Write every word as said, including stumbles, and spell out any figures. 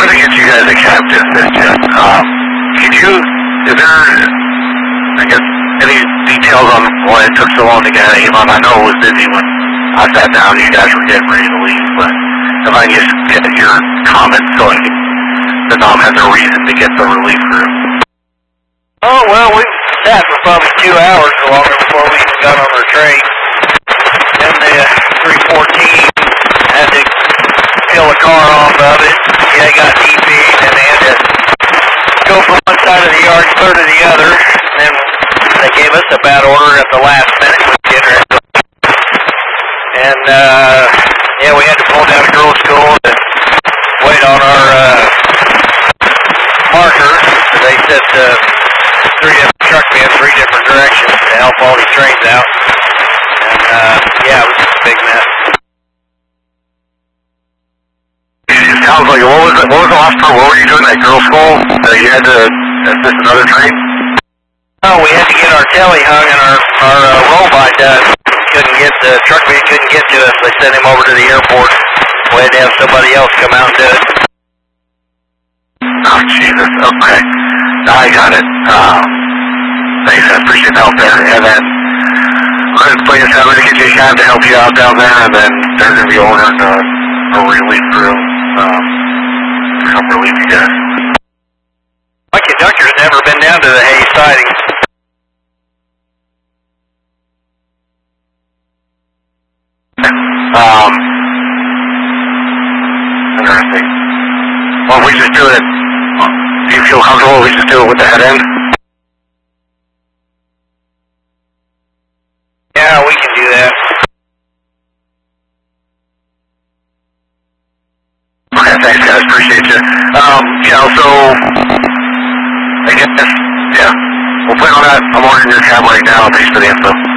to get you guys a cab distance yet. Um, could you, is there, I guess, any details on why it took so long to get Avon? I know it was busy when I sat down and you guys were getting ready to leave, but if I can just get your comments so I can, the N O M has a reason to get the relief crew. Oh, well, we sat for probably two hours or longer before we even got on our train. Then the three fourteen had to peel the car off of it. Yeah, they got D P'd, and they had to go from one side of the yard, clear to the other. And then they gave us a bad order at the last minute. And, uh, yeah, we had to pull down to girls' school and wait on our uh, markers. They said uh, three different truck men, three different directions to help all these trains out. And, uh, yeah, it was just a big mess. It sounds like, what was, it, what was the last part? What were you doing at girls' school? Uh, you had to assist another train? Oh, we had to get our telly hung and our, our uh, roll-by done. Couldn't get, the truck man couldn't get to us. They sent him over to the airport. We had to have somebody else come out and do it. Oh, Jesus. Okay. Now I got it. Um, thanks. I appreciate the help there. And then, like I said, I'm going to get you a cab to help you out down there, and then they're going to be ordering a, a relief crew. Um, come relieve you guys. My conductor's never been down to the Hayes siding. Um, interesting. Well, if we just do it, do you feel comfortable if we just do it with the head end? Yeah, we can do that. Okay, thanks guys, appreciate you. Um, yeah, so, I guess, yeah, we'll plan on that. I'm ordering your cab right now. Thanks for the info.